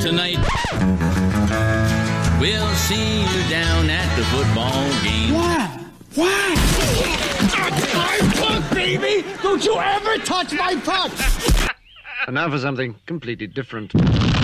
tonight. We'll see you down at the football game. Why? My puck, baby! Don't you ever touch my puck! And now for something completely different.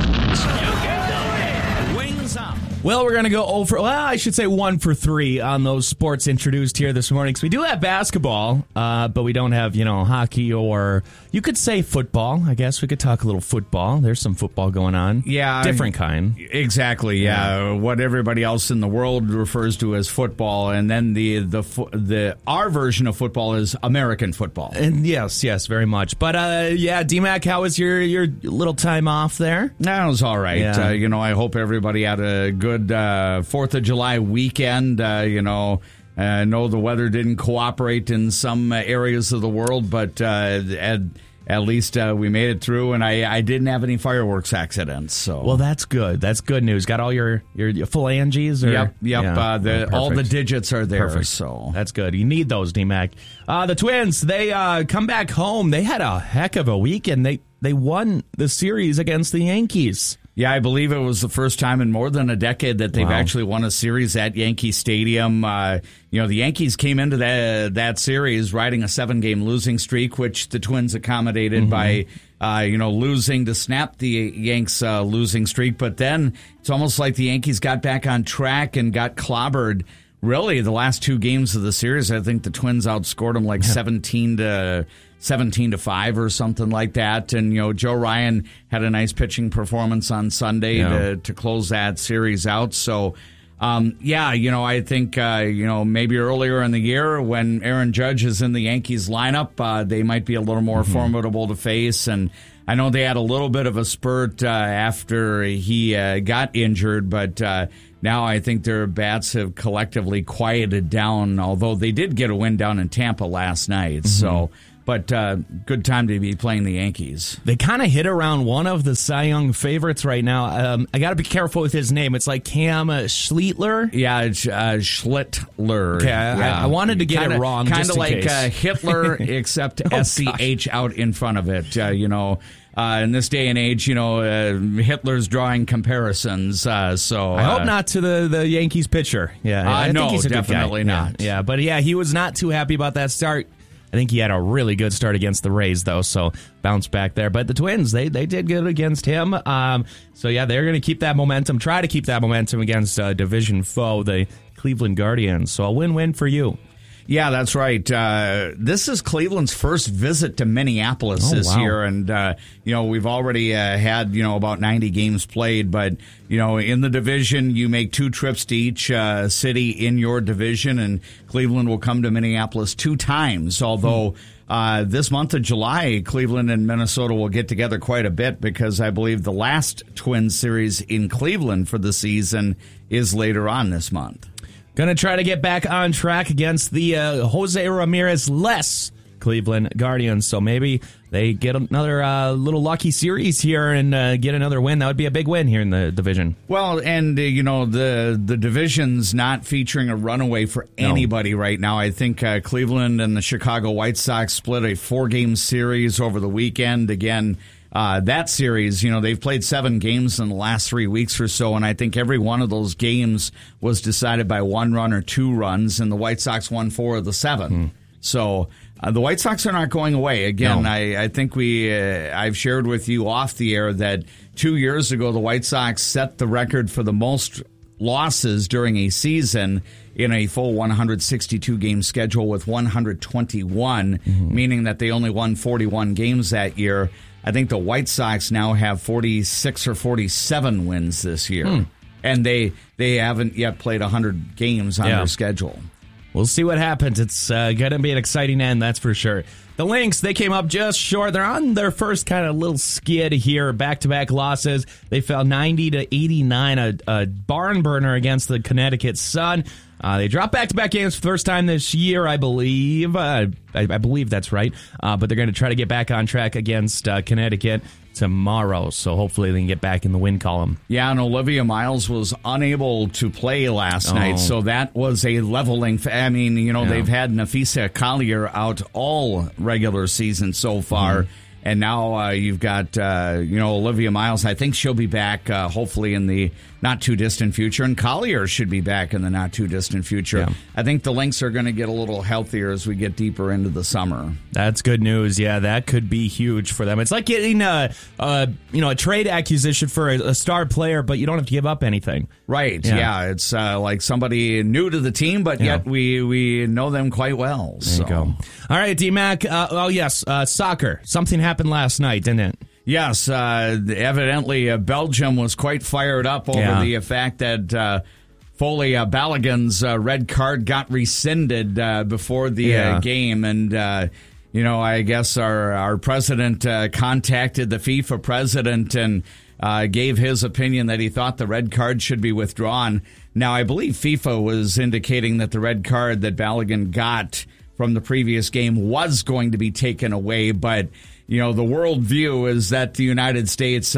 Wings up. Well, we're going to go over, I should say 1 for 3 on those sports introduced here this morning. Because we do have basketball, but we don't have, hockey or, you could say football. I guess we could talk a little football. There's some football going on. Yeah. Different kind. Exactly, yeah. What everybody else in the world refers to as football. And then our version of football is American football. And yes, very much. But, D-Mac, how was your little time off there? That was all right. Yeah. I hope everybody had a good 4th of July weekend. I know the weather didn't cooperate in some areas of the world, but at least we made it through, and I didn't have any fireworks accidents. So well, that's good. That's good news. Got all your phalanges? Yep. Yeah. All the digits are there. Perfect. So that's good. You need those, D-Mac. The Twins, they come back home. They had a heck of a weekend. They won the series against the Yankees. Yeah, I believe it was the first time in more than a decade that they've actually won a series at Yankee Stadium. The Yankees came into that series riding a 7-game losing streak, which the Twins accommodated by, losing to snap the Yanks' losing streak. But then it's almost like the Yankees got back on track and got clobbered. Really, the last 2 games of the series, I think the Twins outscored them like 17-5 or something like that. And, Joe Ryan had a nice pitching performance on Sunday to close that series out. So, I think, maybe earlier in the year when Aaron Judge is in the Yankees lineup, they might be a little more formidable to face. And I know they had a little bit of a spurt after he got injured, but now I think their bats have collectively quieted down, although they did get a win down in Tampa last night. So, but good time to be playing the Yankees. They kind of hit around one of the Cy Young favorites right now. I got to be careful with his name. It's like Cam Schlittler. Yeah, it's Schlittler. Okay, yeah. I wanted to get it wrong. Kind of like case. Hitler, except SCH out in front of it. In this day and age, Hitler's drawing comparisons. So I hope not to the Yankees pitcher. Yeah, I think he's a definitely good guy. not. Yeah, but he was not too happy about that start. I think he had a really good start against the Rays, though, so bounce back there. But the Twins, they did good against him. They're going to keep that momentum, try to keep that momentum against division foe, the Cleveland Guardians. So a win-win for you. Yeah, that's right. This is Cleveland's first visit to Minneapolis this year. And, we've already had, about 90 games played. But, in the division, you make 2 trips to each city in your division. And Cleveland will come to Minneapolis 2 times. Although this month of July, Cleveland and Minnesota will get together quite a bit because I believe the last Twins series in Cleveland for the season is later on this month. Going to try to get back on track against the Jose Ramirez-less Cleveland Guardians. So maybe they get another little lucky series here and get another win. That would be a big win here in the division. Well, and, the division's not featuring a runaway for anybody right now. I think Cleveland and the Chicago White Sox split a 4-game series over the weekend. Again, that series, they've played 7 games in the last 3 weeks or so, and I think every one of those games was decided by 1 run or 2 runs, and the White Sox won 4 of the 7. So the White Sox are not going away. Again, no. I think I've shared with you off the air that 2 years ago the White Sox set the record for the most losses during a season in a full 162-game schedule with 121, meaning that they only won 41 games that year. I think the White Sox now have 46 or 47 wins this year, and they haven't yet played 100 games on their schedule. We'll see what happens. It's going to be an exciting end, that's for sure. The Lynx, they came up just short. They're on their first kind of little skid here, back-to-back losses. They fell 90-89, a barn burner against the Connecticut Sun. They dropped back-to-back games for the first time this year, I believe. I believe that's right. But they're going to try to get back on track against Connecticut tomorrow, so hopefully they can get back in the win column. Yeah, and Olivia Miles was unable to play last night, so that was a leveling. I mean, they've had Nafisa Collier out all regular season so far, And now you've got, Olivia Miles. I think she'll be back hopefully in the not-too-distant future. And Collier should be back in the not-too-distant future. Yeah. I think the Lynx are going to get a little healthier as we get deeper into the summer. That's good news. Yeah, that could be huge for them. It's like getting a trade acquisition for a star player, but you don't have to give up anything. Right. Yeah. It's like somebody new to the team, but yet we know them quite well. There you go. All right, D-Mac. Soccer. Something happened last night, didn't it? Yes, evidently Belgium was quite fired up over the fact that Foley Balogun's red card got rescinded before the game. And, I guess our president contacted the FIFA president and gave his opinion that he thought the red card should be withdrawn. Now, I believe FIFA was indicating that the red card that Balogun got from the previous game was going to be taken away, but the world view is that the United States,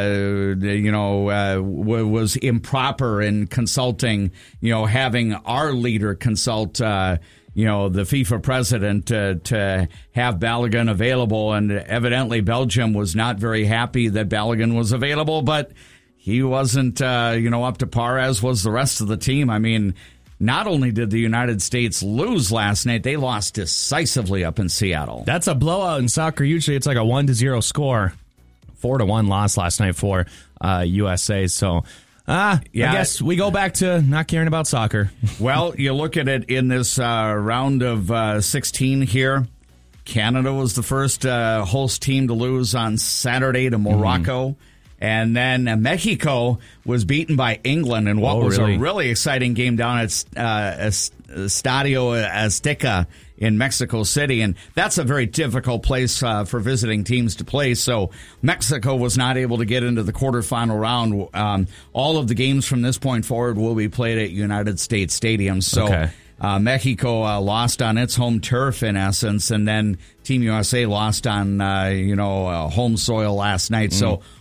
was improper in consulting, having our leader consult, the FIFA president to have Balogun available. And evidently Belgium was not very happy that Balogun was available, but he wasn't, up to par, as was the rest of the team. I mean, not only did the United States lose last night, they lost decisively up in Seattle. That's a blowout in soccer. Usually it's like a 1-0 score. 4-1 loss last night for USA. So, I guess we go back to not caring about soccer. Well, you look at it in this round of 16 here. Canada was the first host team to lose on Saturday to Morocco. And then Mexico was beaten by England in what was a really exciting game down at Estadio Azteca in Mexico City. And that's a very difficult place for visiting teams to play. So Mexico was not able to get into the quarterfinal round. All of the games from this point forward will be played at United States Stadium. So Mexico lost on its home turf, in essence, and then Team USA lost on home soil last night. So